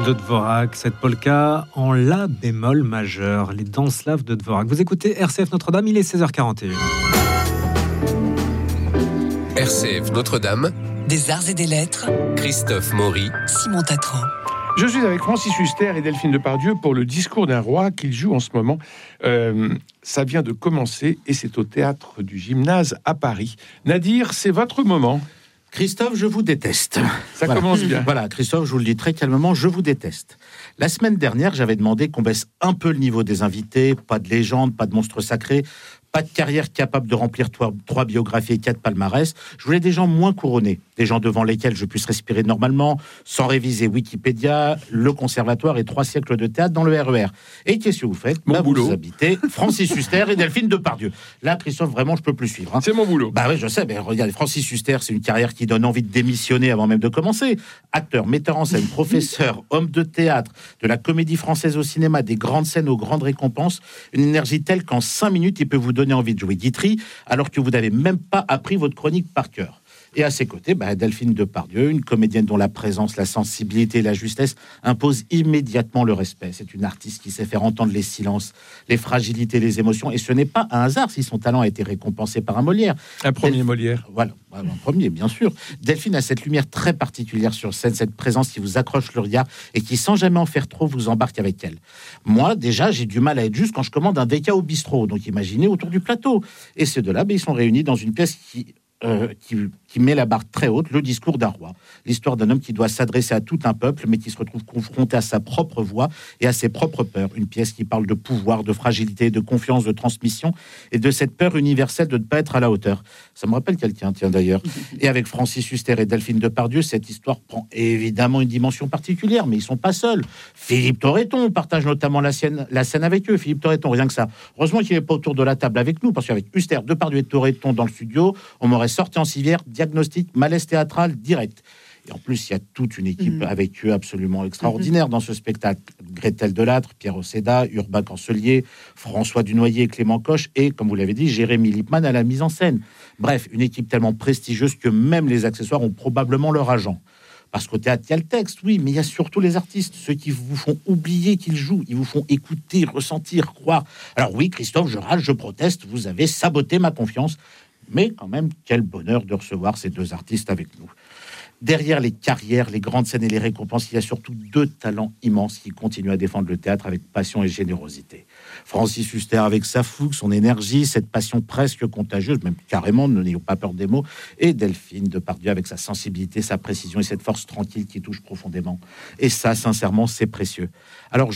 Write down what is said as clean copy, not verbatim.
de Dvorak, cette polka en la bémol majeur, les danses slaves de Dvorak. Vous écoutez RCF Notre-Dame, il est 16h41. RCF Notre-Dame, des arts et des lettres, Christophe Maury, Simon Tatran. Je suis avec Francis Huster et Delphine Depardieu pour le discours d'un roi qu'il joue en ce moment. Ça vient de commencer et c'est au théâtre du Gymnase à Paris. Nadir, c'est votre moment. Christophe, je vous déteste. Ça commence bien. Voilà, Christophe, je vous le dis très calmement, je vous déteste. La semaine dernière, j'avais demandé qu'on baisse un peu le niveau des invités, pas de légende, pas de monstres sacrés, pas de carrière capable de remplir 3 biographies et 4 palmarès. Je voulais des gens moins couronnés, des gens devant lesquels je puisse respirer normalement, sans réviser Wikipédia, le conservatoire et 3 siècles de théâtre dans le RER. Et qu'est-ce que vous faites ? Mon boulot. Vous habitez Francis Huster et Delphine Depardieu. Là, Christophe, vraiment, je peux plus suivre. C'est mon boulot. Bah oui, je sais, mais regardez, Francis Huster, c'est une carrière qui donne envie de démissionner avant même de commencer. Acteur, metteur en scène, professeur, homme de théâtre, de la comédie française au cinéma, des grandes scènes aux grandes récompenses, une énergie telle qu'en 5 minutes, il peut vous donner envie de jouer Guitry, alors que vous n'avez même pas appris votre chronique par cœur. Et à ses côtés, Delphine Depardieu, une comédienne dont la présence, la sensibilité et la justesse imposent immédiatement le respect. C'est une artiste qui sait faire entendre les silences, les fragilités, les émotions. Et ce n'est pas un hasard si son talent a été récompensé par un Molière. Un premier Molière. Voilà, un premier, bien sûr. Delphine a cette lumière très particulière sur scène, cette présence qui vous accroche le regard et qui, sans jamais en faire trop, vous embarque avec elle. Moi, déjà, j'ai du mal à être juste quand je commande un DK au bistrot. Donc, imaginez autour du plateau. Et ces deux-là, ils sont réunis dans une pièce qui met la barre très haute, le discours d'un roi. L'histoire d'un homme qui doit s'adresser à tout un peuple, mais qui se retrouve confronté à sa propre voix et à ses propres peurs. Une pièce qui parle de pouvoir, de fragilité, de confiance, de transmission, et de cette peur universelle de ne pas être à la hauteur. Ça me rappelle quelqu'un, tiens d'ailleurs. Et avec Francis Huster et Delphine Depardieu, cette histoire prend évidemment une dimension particulière, mais ils sont pas seuls. Philippe Torreton partage notamment la scène avec eux. Philippe Torreton, rien que ça. Heureusement qu'il n'est pas autour de la table avec nous, parce qu'avec Huster, Depardieu et Torreton dans le studio, on m'aurait sorti en civière, diagnostic, malaise théâtral direct. Et en plus, il y a toute une équipe avec eux absolument extraordinaire dans ce spectacle. Gretel Delattre, Pierre Océda, Urbain Cancelier, François Dunoyer, Clément Coche et, comme vous l'avez dit, Jérémy Lippmann à la mise en scène. Bref, une équipe tellement prestigieuse que même les accessoires ont probablement leur agent. Parce qu'au théâtre, il y a le texte, oui, mais il y a surtout les artistes, ceux qui vous font oublier qu'ils jouent, ils vous font écouter, ressentir, croire. Alors oui, Christophe, je rage, je proteste, vous avez saboté ma confiance. Mais quand même, quel bonheur de recevoir ces deux artistes avec nous. Derrière les carrières, les grandes scènes et les récompenses, il y a surtout 2 talents immenses qui continuent à défendre le théâtre avec passion et générosité. Francis Huster avec sa fougue, son énergie, cette passion presque contagieuse, même carrément, n'ayons pas peur des mots, et Delphine Depardieu avec sa sensibilité, sa précision et cette force tranquille qui touche profondément. Et ça, sincèrement, c'est précieux. Alors,